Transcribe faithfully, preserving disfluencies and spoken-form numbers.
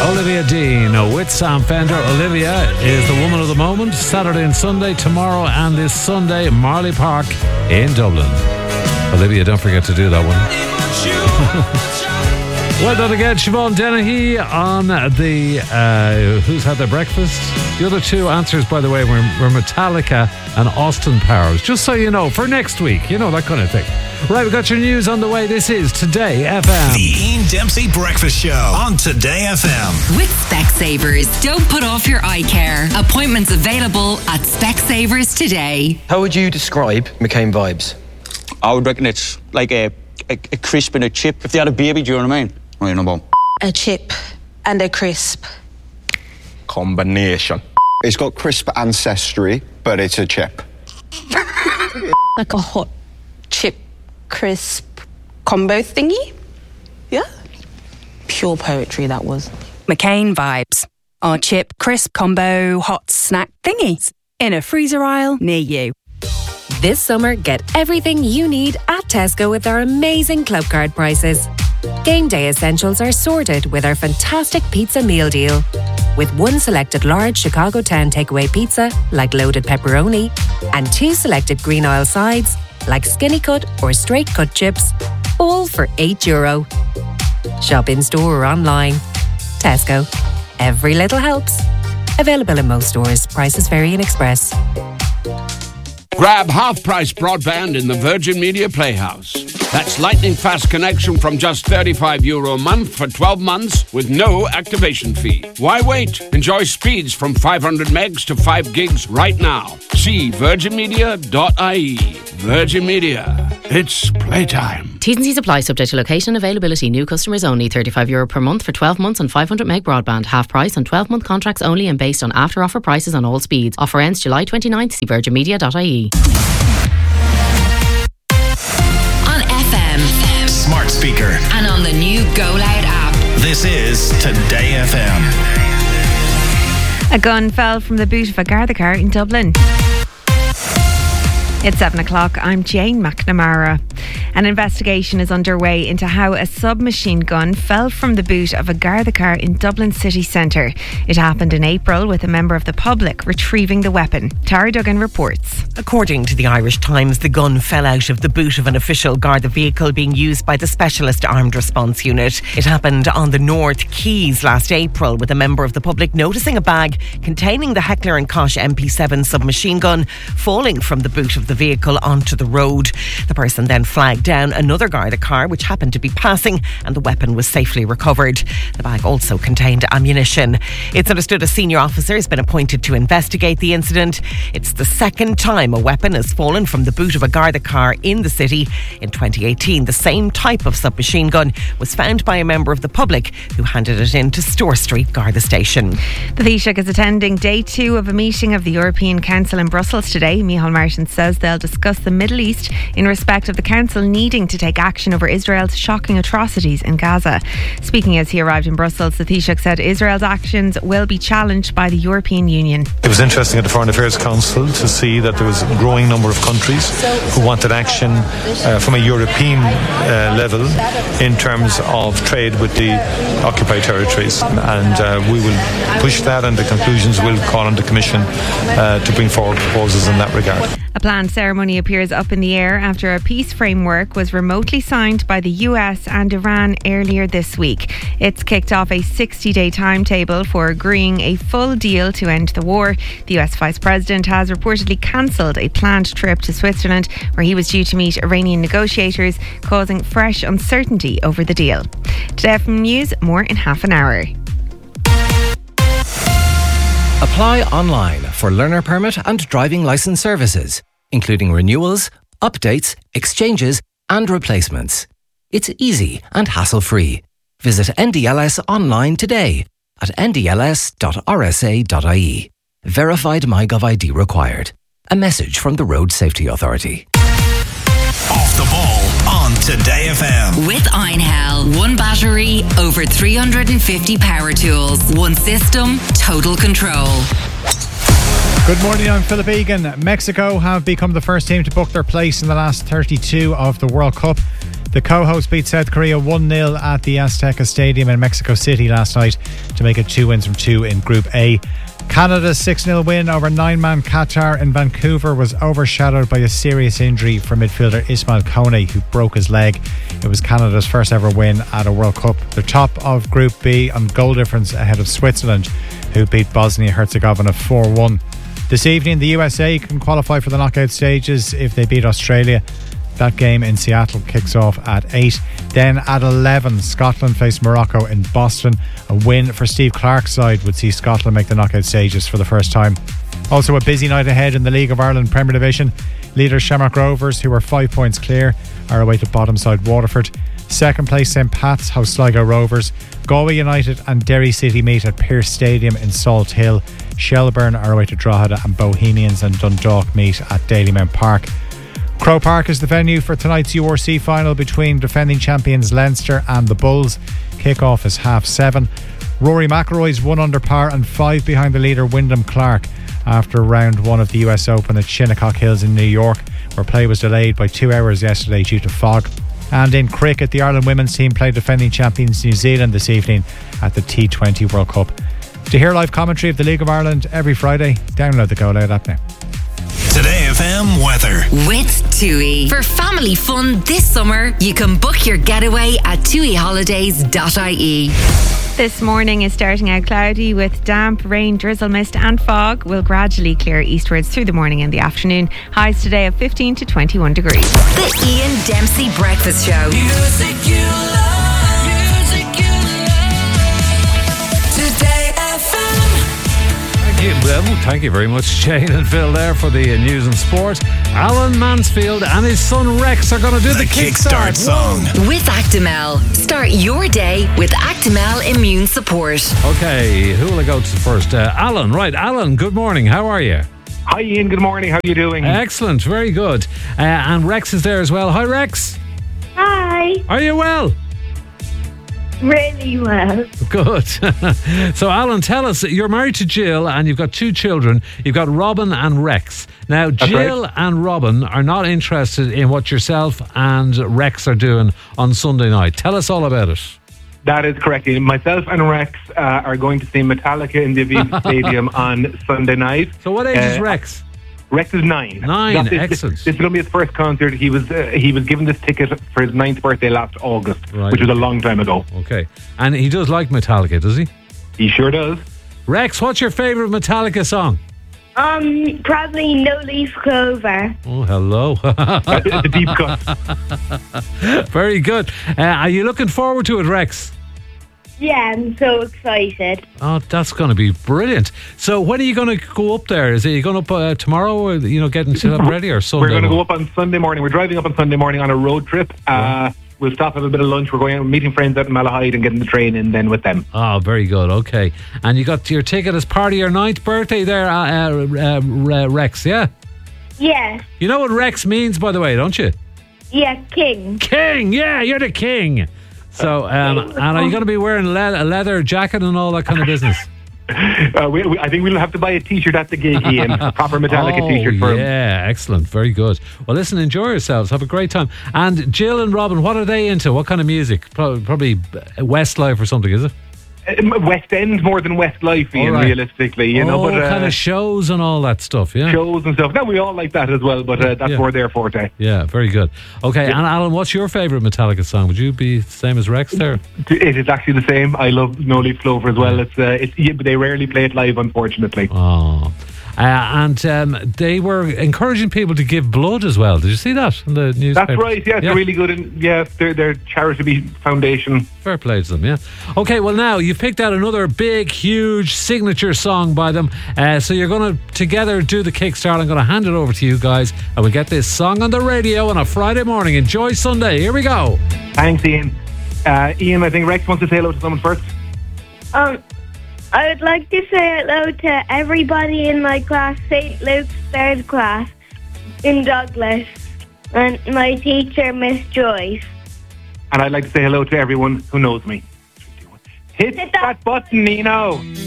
Olivia Dean with Sam Fender. Olivia is the woman of the moment. Saturday and Sunday, tomorrow and this Sunday, Marley Park in Dublin. Olivia, don't forget to do that one. Well done again, Siobhan Dennehy on the uh, Who's Had Their Breakfast. The other two answers, by the way, were, were Metallica and Austin Powers. Just so you know, for next week, you know, that kind of thing. Right, we've got your news on the way. This is Today F M. The Ian Dempsey Breakfast Show on Today F M. With Specsavers, don't put off your eye care. Appointments available at Specsavers today. How would you describe McCain vibes? I would reckon it's like a, a, a crisp and a chip. If they had a baby, do you know what I mean? Right, no more. A chip and a crisp. Combination. It's got crisp ancestry, but it's a chip. Like a hot chip crisp combo thingy? Yeah? Pure poetry, that was. McCain vibes. Our chip crisp combo hot snack thingies in a freezer aisle near you. This summer, get everything you need at Tesco with our amazing club card prices. Game day essentials are sorted with our fantastic pizza meal deal. With one selected large Chicago ten takeaway pizza, like loaded pepperoni, and two selected green oil sides, like skinny cut or straight cut chips, all for eight euro. Shop in store or online. Tesco. Every little helps. Available in most stores. Prices vary in Express. Grab half-price broadband in the Virgin Media Playhouse. That's lightning fast connection from just thirty-five euro a month for twelve months with no activation fee. Why wait? Enjoy speeds from five hundred megs to five gigs right now. See virgin media dot I E. Virgin Media. It's playtime. T's and C's apply, subject to location and availability. New customers only. thirty-five euro per month for twelve months on five hundred meg broadband. Half price on twelve month contracts only and based on after offer prices on all speeds. Offer ends July twenty-ninth. See virgin media dot I E. On F M. Smart speaker. And on the new Go Loud app. This is Today F M. A gun fell from the boot of a Garda car in Dublin. It's seven o'clock. I'm Jane McNamara. An investigation is underway into how a submachine gun fell from the boot of a Garda car in Dublin city centre. It happened in April with a member of the public retrieving the weapon. Tara Duggan reports. According to the Irish Times, the gun fell out of the boot of an official Garda vehicle being used by the Specialist Armed Response Unit. It happened on the North Quays last April with a member of the public noticing a bag containing the Heckler and Koch M P seven submachine gun falling from the boot of the vehicle onto the road. The person then flagged down another Garda car which happened to be passing and the weapon was safely recovered. The bag also contained ammunition. It's understood a senior officer has been appointed to investigate the incident. It's the second time a weapon has fallen from the boot of a Garda car in the city. In twenty eighteen, the same type of submachine gun was found by a member of the public who handed it in to Store Street Garda Station. The Taoiseach is attending day two of a meeting of the European Council in Brussels today. Micheál Martin says they'll discuss the Middle East in respect of the Council needing to take action over Israel's shocking atrocities in Gaza. Speaking as he arrived in Brussels, the Taoiseach said Israel's actions will be challenged by the European Union. It was interesting at the Foreign Affairs Council to see that there was a growing number of countries who wanted action uh, from a European uh, level in terms of trade with the occupied territories, and uh, we will push that, and the conclusions will call on the Commission uh, to bring forward proposals in that regard. A planned ceremony appears up in the air after a peace framework was remotely signed by the U S and Iran earlier this week. It's kicked off a sixty-day timetable for agreeing a full deal to end the war. The U S Vice President has reportedly cancelled a planned trip to Switzerland where he was due to meet Iranian negotiators, causing fresh uncertainty over the deal. Today F M News, more in half an hour. Apply online for learner permit and driving licence services, including renewals, updates, exchanges and replacements. It's easy and hassle-free. Visit N D L S online today at n d l s dot r s a dot i e. Verified MyGov I D required. A message from the Road Safety Authority. Off the ball on Today F M. With Einhell. One battery, over three hundred fifty power tools. One system, total control. Good morning, I'm Philip Egan. Mexico have become the first team to book their place in the last thirty-two of the World Cup. The co-hosts beat South Korea one nil at the Azteca Stadium in Mexico City last night to make it two wins from two in Group A. Canada's six nil win over nine-man Qatar in Vancouver was overshadowed by a serious injury for midfielder Ismail Kone, who broke his leg. It was Canada's first ever win at a World Cup. They're top of Group B on goal difference ahead of Switzerland, who beat Bosnia-Herzegovina four one. This evening, the U S A can qualify for the knockout stages if they beat Australia. That game in Seattle kicks off at eight. Then at eleven, Scotland face Morocco in Boston. A win for Steve Clarke's side would see Scotland make the knockout stages for the first time. Also a busy night ahead in the League of Ireland Premier Division. Leaders Shamrock Rovers, who are five points clear, are away to bottom side Waterford. Second place St Pat's host Sligo Rovers. Galway United and Derry City meet at Pearse Stadium in Salt Hill. Shelburne are away to Drogheda, and Bohemians and Dundalk meet at Dalymount Park. Croke Park is the venue for tonight's U R C final between defending champions Leinster and the Bulls. Kick-off is half seven. Rory McIlroy's one under par and five behind the leader Wyndham Clark after round one of the U S Open at Shinnecock Hills in New York, where play was delayed by two hours yesterday due to fog. And in cricket, the Ireland women's team played defending champions New Zealand this evening at the T twenty World Cup. To hear live commentary of the League of Ireland every Friday, download the Go Loud app now. Today F M weather. With TUI. For family fun this summer, you can book your getaway at tui holidays dot I E. This morning is starting out cloudy with damp, rain, drizzle, mist and fog. Will gradually clear eastwards through the morning and the afternoon. Highs today of fifteen to twenty-one degrees. The Ian Dempsey Breakfast Show. Music you love, music you love. Today F M. Thank you, well, thank you very much, Shane and Phil, there for the uh, news and sport. Alan Mansfield and his son Rex are going to do the, the kickstart, kickstart song. With Actimel. Start your day with Actimel Immune Support. Okay, who will I go to first? Uh, Alan, right. Alan, good morning. How are you? Hi, Ian. Good morning. How are you doing? Excellent. Very good. Uh, and Rex is there as well. Hi, Rex. Hi. Are you well? Really well. Good. So, Alan, tell us, you're married to Jill and you've got two children. You've got Robin and Rex. Now, That's Jill right. and Robin are not interested in what yourself and Rex are doing on Sunday night. Tell us all about it. That is correct. Myself and Rex uh, are going to see Metallica in the Aviva Stadium on Sunday night. So, what age uh, is Rex? Rex is nine. Nine, this, excellent. This, this is going to be his first concert. He was uh, he was given this ticket for his ninth birthday last August, right. which was a long time ago. Okay. And he does like Metallica, does he? He sure does. Rex, what's your favourite Metallica song? Um, probably No Leaf Clover. Oh, hello. It's a deep cut. Very good. Uh, are you looking forward to it, Rex? Yeah, I'm so excited. Oh, that's going to be brilliant. So when are you going to go up there? Is it you going up uh, tomorrow, or, you know, getting set up ready, or Sunday? We're going to go up on Sunday morning. We're driving up on Sunday morning on a road trip. Uh, we'll stop at a bit of lunch. We're going out meeting friends out in Malahide and getting the train in then with them. Oh, very good. Okay. And you got your ticket as part of your ninth birthday there, uh, uh, uh, Rex, yeah? Yes. You know what Rex means, by the way, don't you? Yeah, king. King, yeah, you're the king. So, um, and are you going to be wearing le- a leather jacket and all that kind of business? Uh, we, we, I think we'll have to buy a T-shirt at the gig, Ian. A proper Metallica oh, T-shirt for him. Yeah, excellent. Very good. Well, listen, enjoy yourselves. Have a great time. And Jill and Robin, what are they into? What kind of music? Probably, probably Westlife or something, is it? West End more than Westlife, Ian, right. realistically. You oh, know, but uh, kind of shows and all that stuff, yeah? Shows and stuff. No, we all like that as well, but uh, that's yeah. more their forte. Yeah, very good. Okay, yeah. And Alan, what's your favourite Metallica song? Would you be the same as Rex there? It is actually the same. I love No Leaf Clover as well. It's, uh, it's yeah, but they rarely play it live, unfortunately. Oh. Uh, and um, they were encouraging people to give blood as well. Did you see that in the newspaper? That's right, yeah, it's yeah. really good. And yeah, they're, they're charity foundation. Fair play to them, yeah. Okay, well now, you've picked out another big, huge signature song by them. Uh, so you're going to together do the kickstart. I'm going to hand it over to you guys, and we'll get this song on the radio on a Friday morning. Enjoy Sunday. Here we go. Thanks, Ian. Uh, Ian, I think Rex wants to say hello to someone first. Um... I would like to say hello to everybody in my class, Saint Luke's third class in Douglas, and my teacher, Miss Joyce. And I'd like to say hello to everyone who knows me. Hit, Hit that. that button, Nino.